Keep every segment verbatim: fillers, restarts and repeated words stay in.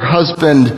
husband,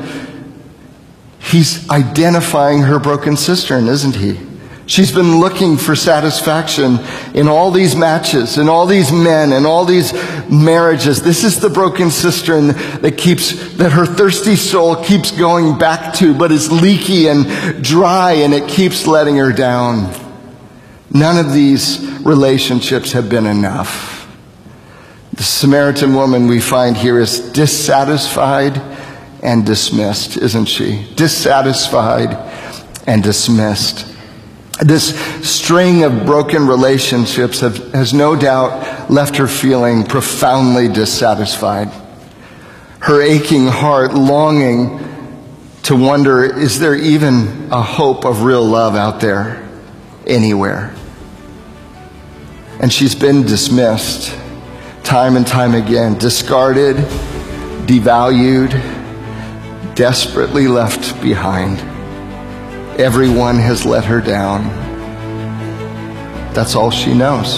he's identifying her broken cistern, isn't he? She's been looking for satisfaction in all these matches, in all these men, and all these marriages. This is the broken cistern that keeps, that her thirsty soul keeps going back to, but is leaky and dry, and it keeps letting her down. None of these relationships have been enough. The Samaritan woman we find here is dissatisfied and dismissed, isn't she? Dissatisfied and dismissed. This string of broken relationships have, has no doubt left her feeling profoundly dissatisfied. Her aching heart longing to wonder, is there even a hope of real love out there anywhere? And she's been dismissed time and time again, discarded, devalued, desperately left behind. Everyone has let her down. That's all she knows.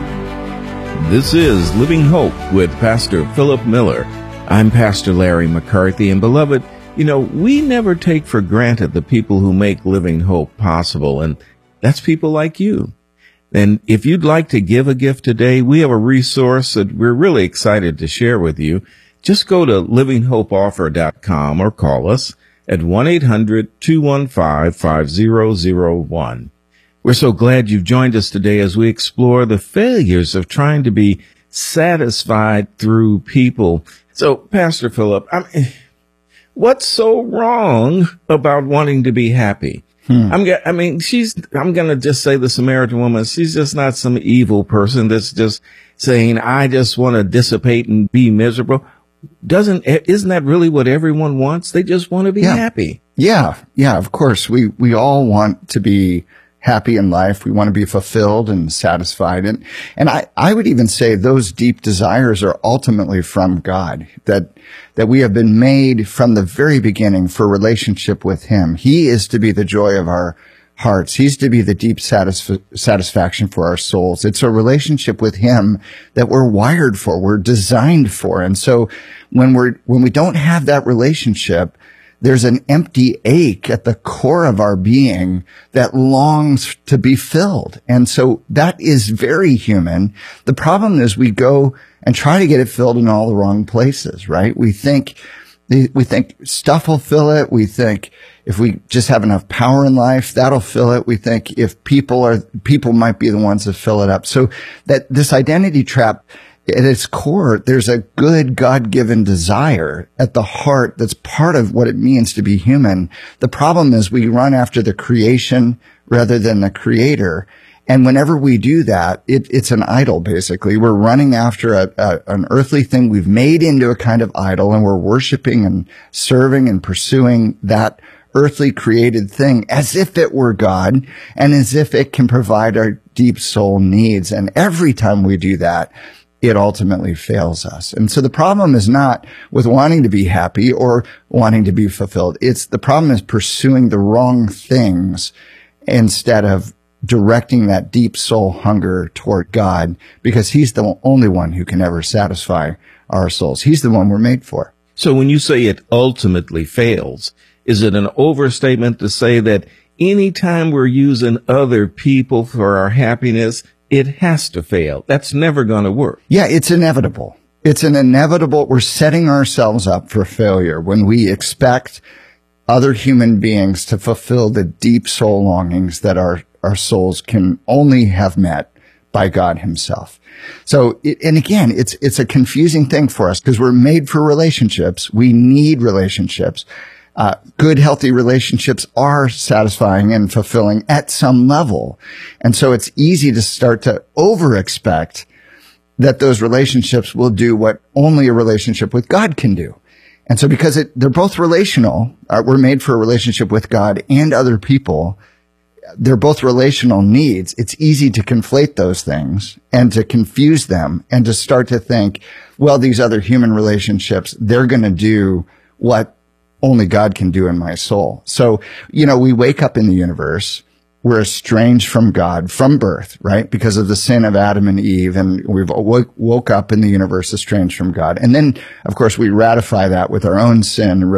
This is Living Hope with Pastor Philip Miller. I'm Pastor Larry McCarthy, and beloved, you know, we never take for granted the people who make Living Hope possible, and that's people like you. And if you'd like to give a gift today, we have a resource that we're really excited to share with you. Just go to living hope offer dot com or call us at one eight hundred two one five five zero zero one. We're so glad you've joined us today as we explore the failures of trying to be satisfied through people. So, Pastor Philip, I mean, what's so wrong about wanting to be happy? Hmm. I'm, I mean, she's, I'm going to just say the Samaritan woman, she's just not some evil person that's just saying, I just want to dissipate and be miserable. Doesn't, isn't that really what everyone wants? They just want to be yeah. happy. Yeah. Yeah. Of course. We, we all want to be happy in life. We want to be fulfilled and satisfied. And, and I, I would even say those deep desires are ultimately from God, that, that we have been made from the very beginning for relationship with Him. He is to be the joy of our hearts. He's to be the deep satisf- satisfaction for our souls. It's a relationship with Him that we're wired for, we're designed for. And so when we're, when we don't have that relationship, there's an empty ache at the core of our being that longs to be filled. And so that is very human. The problem is we go and try to get it filled in all the wrong places, right? We think, we think stuff will fill it. We think if we just have enough power in life, that'll fill it. We think if people are, people might be the ones that fill it up. So that this identity trap, at its core, there's a good God-given desire at the heart that's part of what it means to be human. The problem is we run after the creation rather than the creator. And whenever we do that, it, it's an idol, basically. We're running after a, a, an earthly thing we've made into a kind of idol, and we're worshiping and serving and pursuing that earthly created thing as if it were God and as if it can provide our deep soul needs. And every time we do that, it ultimately fails us. And so the problem is not with wanting to be happy or wanting to be fulfilled. It's the problem is pursuing the wrong things instead of directing that deep soul hunger toward God, because He's the only one who can ever satisfy our souls. He's the one we're made for. So when you say it ultimately fails, is it an overstatement to say that anytime we're using other people for our happiness, it has to fail? That's never going to work. Yeah, it's inevitable. It's an inevitable. We're setting ourselves up for failure when we expect other human beings to fulfill the deep soul longings that our, our souls can only have met by God Himself. So, it, and again, it's, it's a confusing thing for us because we're made for relationships. We need relationships. Uh, good, healthy relationships are satisfying and fulfilling at some level. And so it's easy to start to over-expect that those relationships will do what only a relationship with God can do. And so because it, they're both relational, uh, we're made for a relationship with God and other people. They're both relational needs. It's easy to conflate those things and to confuse them and to start to think, well, these other human relationships, they're going to do what only God can do in my soul. So, you know, we wake up in the universe. We're estranged from God from birth, right? Because of the sin of Adam and Eve. And we've woke, woke up in the universe estranged from God. And then, of course, we ratify that with our own sin,